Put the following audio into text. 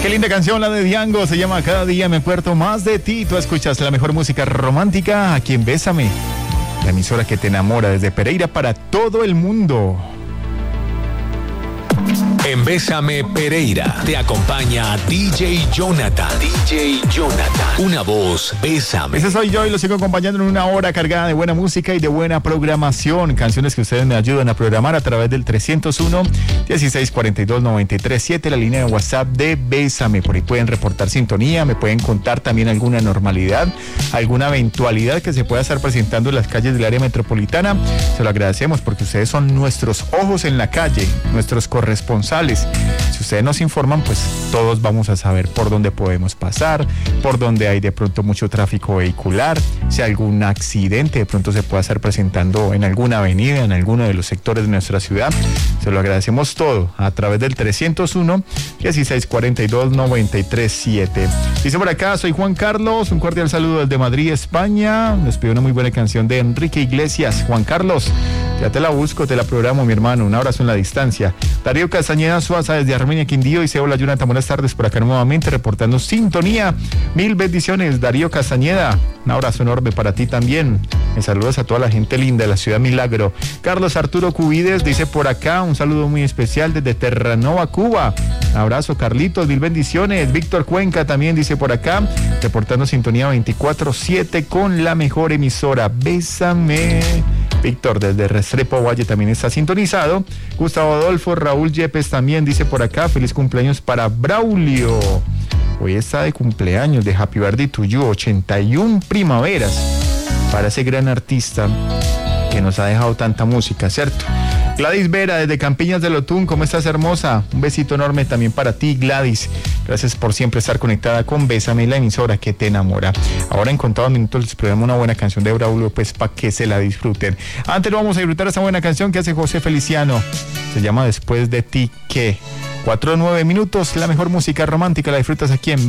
Qué linda canción la de Django, se llama Cada día me acuerdo más de ti. Tú escuchas la mejor música romántica aquí en Bésame, la emisora que te enamora desde Pereira para todo el mundo. En Bésame Pereira te acompaña DJ Jonathan. DJ Jonathan, una voz, Bésame. Ese soy yo y lo sigo acompañando en una hora cargada de buena música y de buena programación. Canciones que ustedes me ayudan a programar a través del 301-1642-937, la línea de WhatsApp de Bésame. Por ahí pueden reportar sintonía, me pueden contar también alguna normalidad, alguna eventualidad que se pueda estar presentando en las calles del área metropolitana. Se lo agradecemos porque ustedes son nuestros ojos en la calle, nuestros corresponsales. Si ustedes nos informan, pues todos vamos a saber por dónde podemos pasar, por dónde hay de pronto mucho tráfico vehicular, si algún accidente de pronto se pueda estar presentando en alguna avenida, en alguno de los sectores de nuestra ciudad. Se lo agradecemos todo a través del 301-1642-937. Dice por acá, soy Juan Carlos, un cordial saludo desde Madrid, España. Nos pidió una muy buena canción de Enrique Iglesias. Juan Carlos, ya te la busco, te la programo, mi hermano. Un abrazo en la distancia. Darío Castañeda Suaza desde Armenia, Quindío, dice: hola Jonathan, buenas tardes, por acá nuevamente reportando sintonía. Mil bendiciones, Darío Castañeda. Un abrazo enorme para ti también. Me saludas a toda la gente linda de la ciudad Milagro. Carlos Arturo Cubides dice por acá: un saludo muy especial desde Terranova, Cuba. Un abrazo, Carlitos, mil bendiciones. Víctor Cuenca también dice por acá, reportando sintonía 24/7 con la mejor emisora, Bésame. Víctor desde Restrepo Valle también está sintonizado. Gustavo Adolfo, Raúl Yepes también dice por acá: feliz cumpleaños para Braulio. Hoy está de cumpleaños, de Happy Birthday to you, 81 primaveras para ese gran artista que nos ha dejado tanta música, ¿cierto? Gladys Vera desde Campiñas del Otún, ¿cómo estás, hermosa? Un besito enorme también para ti, Gladys. Gracias por siempre estar conectada con Bésame, la emisora que te enamora. Ahora en contados minutos les ponemos una buena canción de Braulio, pues para que se la disfruten. Antes vamos a disfrutar esa buena canción que hace José Feliciano. Se llama Después de ti, ¿qué? 4 o 9 minutos, la mejor música romántica la disfrutas aquí en